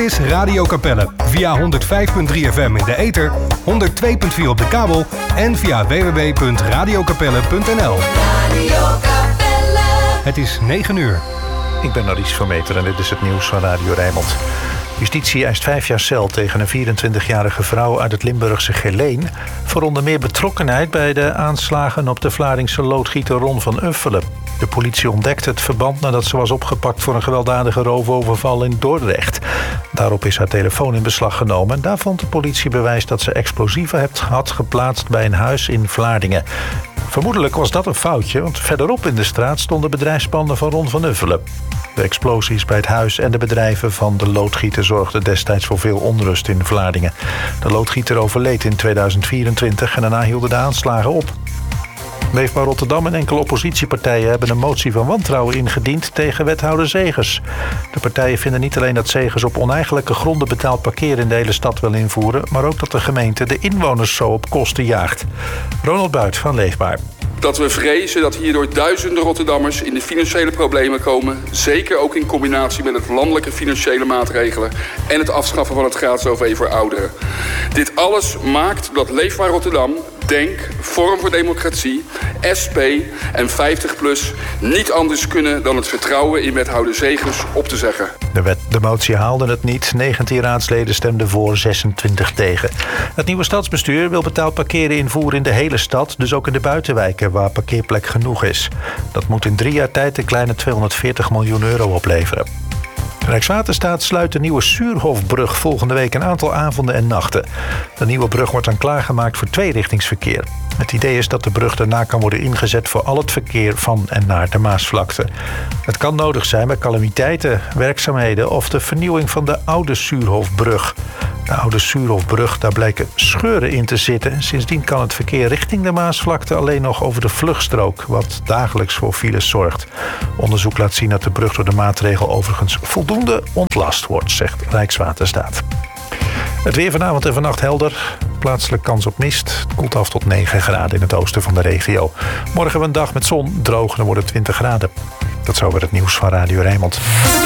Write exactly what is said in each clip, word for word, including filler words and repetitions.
is Radio Capelle. Via honderd vijf komma drie F M in de ether, honderd twee komma vier op de kabel en via w w w punt radio capelle punt n l. Radio Capelle. Het is negen uur. Ik ben Maurice van Meter en dit is het nieuws van Radio Rijnmond. Justitie eist vijf jaar cel tegen een vierentwintigjarige vrouw uit het Limburgse Geleen voor onder meer betrokkenheid bij de aanslagen op de Vlaardingse loodgieter Ron van Uffelen. De politie ontdekte het verband nadat ze was opgepakt voor een gewelddadige roofoverval in Dordrecht. Daarop is haar telefoon in beslag genomen en daar vond de politie bewijs dat ze explosieven had geplaatst bij een huis in Vlaardingen. Vermoedelijk was dat een foutje, want verderop in de straat stonden bedrijfspanden van Ron van Uffelen. De explosies bij het huis en de bedrijven van de loodgieter zorgden destijds voor veel onrust in Vlaardingen. De loodgieter overleed in tweeduizend vierentwintig en daarna hielden de aanslagen op. Leefbaar Rotterdam en enkele oppositiepartijen hebben een motie van wantrouwen ingediend tegen wethouder Zegers. De partijen vinden niet alleen dat Zegers op oneigenlijke gronden betaald parkeren in de hele stad wil invoeren, maar ook dat de gemeente de inwoners zo op kosten jaagt. Ronald Buit van Leefbaar. Dat we vrezen dat hierdoor duizenden Rotterdammers in de financiële problemen komen. Zeker ook in combinatie met het landelijke financiële maatregelen en het afschaffen van het gratis O V voor ouderen. Dit alles maakt dat Leefbaar Rotterdam, Denk, Forum voor Democratie, S P en vijftig plus niet anders kunnen dan het vertrouwen in wethouder Zegers op te zeggen. De, wet, de motie haalde het niet. negentien raadsleden stemden voor, zesentwintig tegen. Het nieuwe stadsbestuur wil betaald parkeren invoeren in de hele stad, dus ook in de buitenwijken waar parkeerplek genoeg is. Dat moet in drie jaar tijd een kleine tweehonderdveertig miljoen euro opleveren. Rijkswaterstaat sluit de nieuwe Suurhofbrug volgende week een aantal avonden en nachten. De nieuwe brug wordt dan klaargemaakt voor tweerichtingsverkeer. Het idee is dat de brug daarna kan worden ingezet voor al het verkeer van en naar de Maasvlakte. Het kan nodig zijn bij calamiteiten, werkzaamheden of de vernieuwing van de oude Suurhofbrug. De oude Suurhofbrug, daar blijken scheuren in te zitten. Sindsdien kan het verkeer richting de Maasvlakte alleen nog over de vluchtstrook, wat dagelijks voor files zorgt. Onderzoek laat zien dat de brug door de maatregel overigens voldoende ontlast wordt, zegt Rijkswaterstaat. Het weer vanavond en vannacht helder. Plaatselijk kans op mist. Het koelt af tot negen graden in het oosten van de regio. Morgen hebben we een dag met zon, droog en dan wordt het twintig graden. Dat zou weer het nieuws van Radio Rijnmond.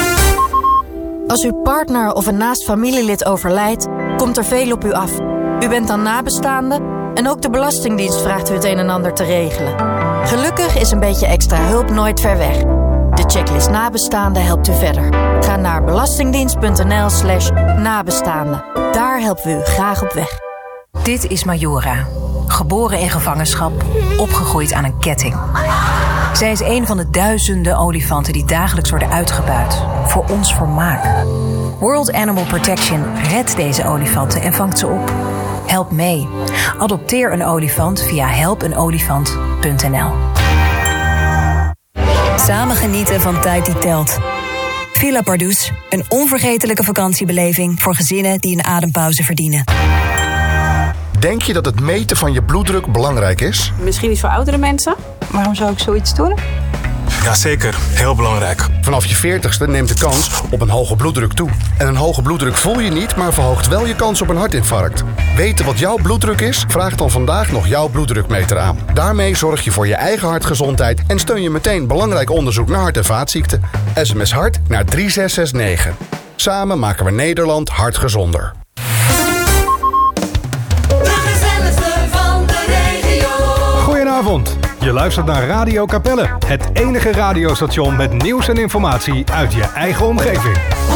Als uw partner of een naast familielid overlijdt, komt er veel op u af. U bent dan nabestaande en ook de Belastingdienst vraagt u het een en ander te regelen. Gelukkig is een beetje extra hulp nooit ver weg. De checklist nabestaande helpt u verder. Ga naar belastingdienst.nl slash nabestaande. Daar helpen we u graag op weg. Dit is Majora. Geboren in gevangenschap, opgegroeid aan een ketting. Zij is een van de duizenden olifanten die dagelijks worden uitgebuit. Voor ons vermaak. World Animal Protection redt deze olifanten en vangt ze op. Help mee. Adopteer een olifant via help een olifant punt n l. Samen genieten van tijd die telt. Villa Pardoes, een onvergetelijke vakantiebeleving voor gezinnen die een adempauze verdienen. Denk je dat het meten van je bloeddruk belangrijk is? Misschien niet voor oudere mensen. Waarom zou ik zoiets doen? Jazeker, heel belangrijk. Vanaf je veertigste neemt de kans op een hoge bloeddruk toe. En een hoge bloeddruk voel je niet, maar verhoogt wel je kans op een hartinfarct. Weten wat jouw bloeddruk is? Vraag dan vandaag nog jouw bloeddrukmeter aan. Daarmee zorg je voor je eigen hartgezondheid en steun je meteen belangrijk onderzoek naar hart- en vaatziekten. S M S hart naar drie zes zes negen. Samen maken we Nederland hartgezonder. Goedenavond. Je luistert naar Radio Capelle, het enige radiostation met nieuws en informatie uit je eigen omgeving.